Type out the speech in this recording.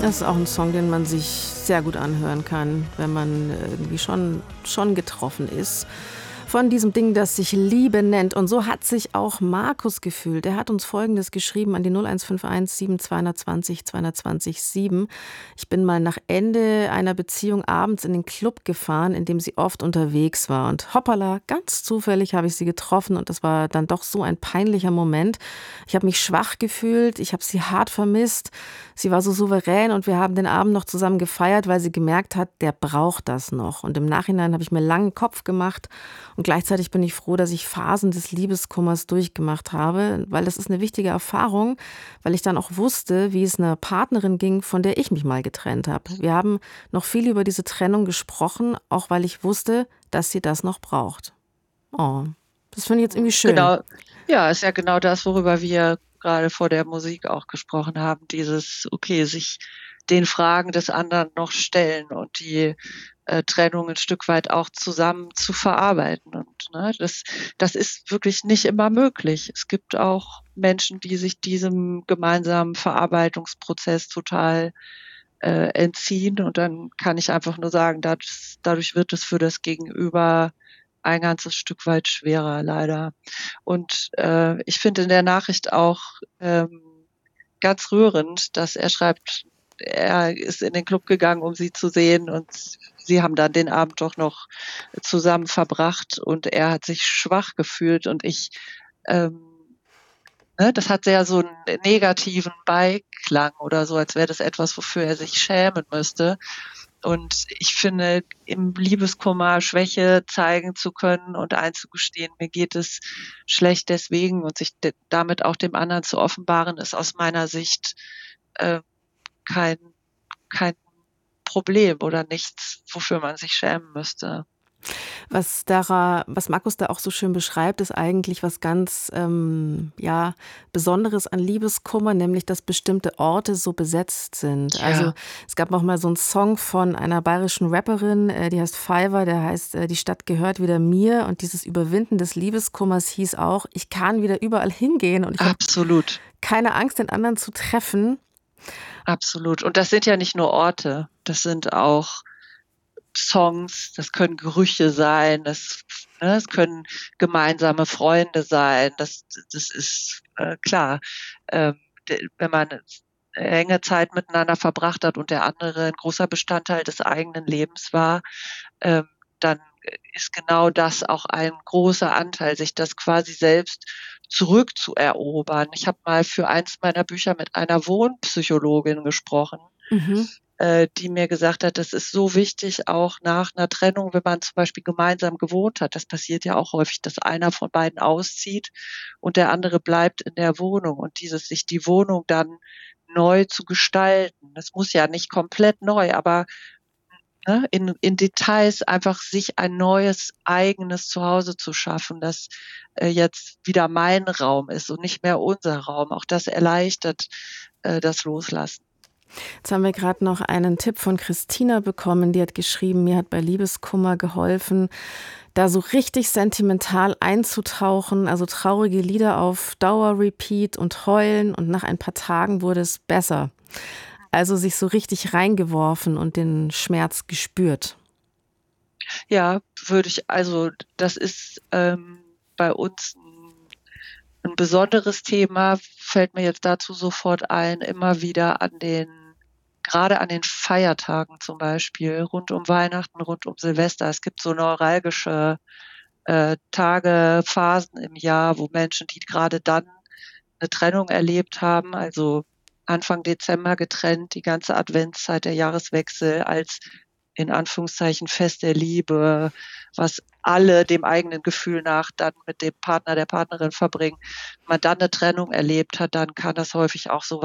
Das ist auch ein Song, den man sich sehr gut anhören kann, wenn man irgendwie schon getroffen ist von diesem Ding, das sich Liebe nennt. Und so hat sich auch Markus gefühlt. Er hat uns Folgendes geschrieben an die 0151 7220 220 7. Ich bin mal nach Ende einer Beziehung abends in den Club gefahren, in dem sie oft unterwegs war. Und hoppala, ganz zufällig habe ich sie getroffen und das war dann doch so ein peinlicher Moment. Ich habe mich schwach gefühlt, ich habe sie hart vermisst. Sie war so souverän und wir haben den Abend noch zusammen gefeiert, weil sie gemerkt hat, der braucht das noch. Und im Nachhinein habe ich mir langen Kopf gemacht und gleichzeitig bin ich froh, dass ich Phasen des Liebeskummers durchgemacht habe, weil das ist eine wichtige Erfahrung, weil ich dann auch wusste, wie es einer Partnerin ging, von der ich mich mal getrennt habe. Wir haben noch viel über diese Trennung gesprochen, auch weil ich wusste, dass sie das noch braucht. Oh, das finde ich jetzt irgendwie schön. Genau. Ja, ist ja genau das, worüber wir gerade vor der Musik auch gesprochen haben. Dieses, okay, sich den Fragen des anderen noch stellen und die Trennung ein Stück weit auch zusammen zu verarbeiten. Und ne, das ist wirklich nicht immer möglich. Es gibt auch Menschen, die sich diesem gemeinsamen Verarbeitungsprozess total entziehen. Und dann kann ich einfach nur sagen, dadurch wird es für das Gegenüber ein ganzes Stück weit schwerer, leider. Und ich finde in der Nachricht auch ganz rührend, dass er schreibt, er ist in den Club gegangen, um sie zu sehen, und sie haben dann den Abend doch noch zusammen verbracht und er hat sich schwach gefühlt und ähm, ne, das hat sehr so einen negativen Beiklang oder so, als wäre das etwas, wofür er sich schämen müsste. Und ich finde, im Liebeskummer Schwäche zeigen zu können und einzugestehen, mir geht es schlecht deswegen, und sich damit auch dem anderen zu offenbaren, ist aus meiner Sicht äh, kein, kein Problem oder nichts, wofür man sich schämen müsste. Was Markus da auch so schön beschreibt, ist eigentlich was ganz ja, Besonderes an Liebeskummer, nämlich dass bestimmte Orte so besetzt sind. Also Ja, es gab noch mal so einen Song von einer bayerischen Rapperin, die heißt Fiverr, der heißt Die Stadt gehört wieder mir. Und dieses Überwinden des Liebeskummers hieß auch, ich kann wieder überall hingehen und ich habe absolut, keine Angst, den anderen zu treffen. absolut. Und das sind ja nicht nur Orte, das sind auch Songs, das können Gerüche sein, es können gemeinsame Freunde sein. Das ist klar. Wenn man enge Zeit miteinander verbracht hat und der andere ein großer Bestandteil des eigenen Lebens war, ähm, dann ist genau das auch ein großer Anteil, sich das quasi selbst zurückzuerobern. Ich habe mal für eins meiner Bücher mit einer Wohnpsychologin gesprochen, Mhm. die mir gesagt hat, das ist so wichtig, auch nach einer Trennung, wenn man zum Beispiel gemeinsam gewohnt hat. Das passiert ja auch häufig, dass einer von beiden auszieht und der andere bleibt in der Wohnung, und sich die Wohnung dann neu zu gestalten. Das muss ja nicht komplett neu, aber ne, in Details einfach sich ein neues eigenes Zuhause zu schaffen, das jetzt wieder mein Raum ist und nicht mehr unser Raum. Auch das erleichtert das Loslassen. Jetzt haben wir gerade noch einen Tipp von Christina bekommen, die hat geschrieben, mir hat bei Liebeskummer geholfen, da so richtig sentimental einzutauchen, also traurige Lieder auf Dauer-Repeat und heulen, und nach ein paar Tagen wurde es besser. Also sich so richtig reingeworfen und den Schmerz gespürt. Ja, das ist bei uns ein besonderes Thema, fällt mir jetzt dazu sofort ein, immer wieder gerade an den Feiertagen zum Beispiel, rund um Weihnachten, rund um Silvester. Es gibt so neuralgische Tage, Phasen im Jahr, wo Menschen, die gerade dann eine Trennung erlebt haben, also Anfang Dezember getrennt, die ganze Adventszeit, der Jahreswechsel als in Anführungszeichen Fest der Liebe, was alle dem eigenen Gefühl nach dann mit dem Partner, der Partnerin verbringen. Wenn man dann 'ne Trennung erlebt hat, dann kann das häufig auch so